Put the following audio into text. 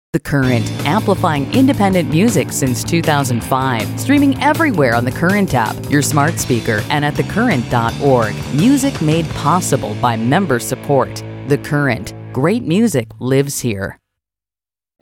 The Current, amplifying independent music since 2005. Streaming everywhere on the Current app, your smart speaker, and at thecurrent.org. Music made possible by member support. The Current. Great music lives here.